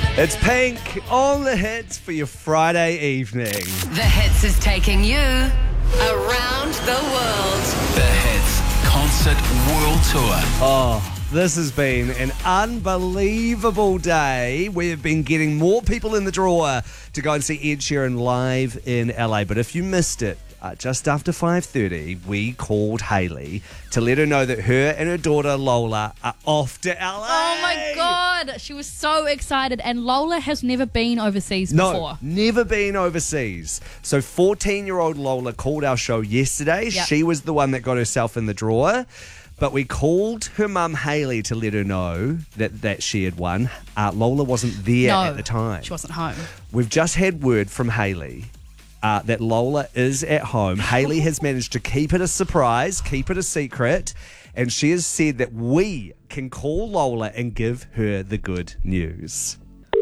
It's Pink on the Hits for your Friday evening. The Hits is taking you around the world. The Hits Concert World Tour. Oh, this has been an unbelievable day. We have been getting more people in the drawer to go and see Ed Sheeran live in LA. But if you missed it, just after 5:30, we called Hayley to let her know that her and her daughter Lola are off to LA. Oh my God, she was so excited, and Lola has never been overseas before. No, never been overseas. So 14-year-old Lola called our show yesterday. Yep. She was the one that got herself in the drawer. But we called her mum Hayley to let her know that she had won. Lola wasn't there at the time. She wasn't home. We've just had word from Hayley that Lola is at home. Hayley has managed to keep it a surprise, keep it a secret, and she has said that we can call Lola and give her the good news.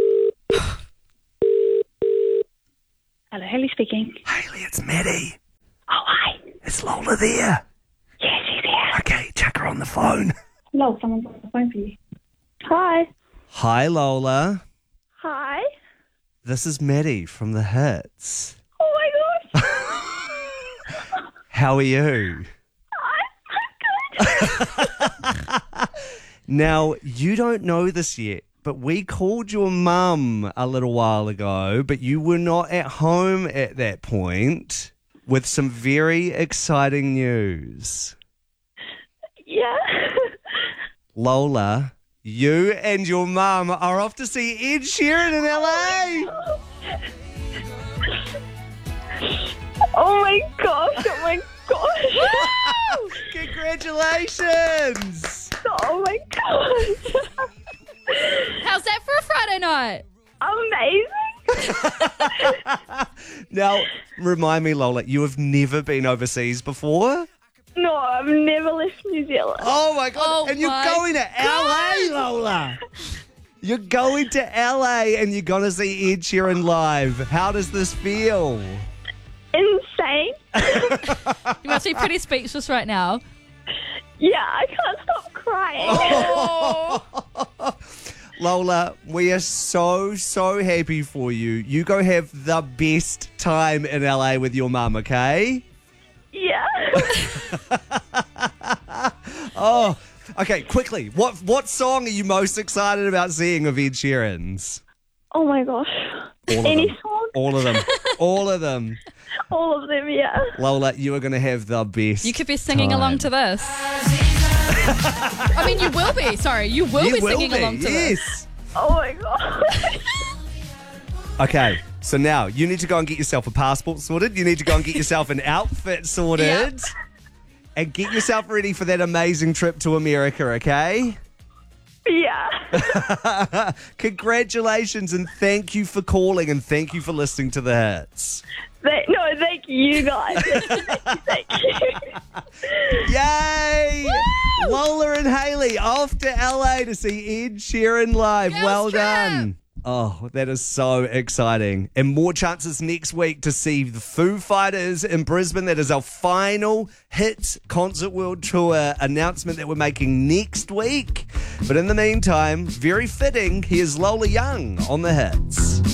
Hello, Hayley speaking. Hayley, it's Maddie. Oh, hi. Is Lola there? Yeah, she's here. Okay, chuck her on the phone. Hello, someone's on the phone for you. Hi. Hi, Lola. Hi. This is Maddie from The Hits. Oh my gosh. How are you? I'm good. Now, you don't know this yet, but we called your mum a little while ago, but you were not at home at that point with some very exciting news. Yeah. Lola, you and your mum are off to see Ed Sheeran in LA. Oh my gosh. Oh my gosh. Congratulations. Oh my gosh. How's that for a Friday night? Amazing. Now, remind me, Lola, you have never been overseas before? No, I've never left New Zealand. Oh my God. Oh and you're my going to LA, Lola. You're going to LA and you're going to see Ed Sheeran live. How does this feel? Insane. You must be pretty speechless right now. Yeah, I can't stop crying. Oh. Lola, we are so happy for you. You go have the best time in LA with your mum, okay? Yeah. Oh, okay, quickly. What song are you most excited about seeing of Ed Sheeran's? Oh my gosh. All of Any them. song? All of them. All of them. All of them, yeah. Lola, you are going to have the best You could be singing time. along to this. I mean, you will be. Sorry, you will be singing along to this. Yes. Oh my gosh. Okay, so now you need to go and get yourself a passport sorted. You need to go and get yourself an outfit sorted. Yep. And get yourself ready for that amazing trip to America, okay? Yeah. Congratulations and thank you for calling and thank you for listening to The Hits. Thank you guys. Thank you. Yay! Woo! Lola and Hayley off to LA to see Ed Sheeran live. Girls Well trip. done. Oh, that is so exciting. And more chances next week to see the Foo Fighters in Brisbane. That is our final Hits Concert World Tour announcement that we're making next week. But in the meantime, very fitting, here's Lola Young on The Hits.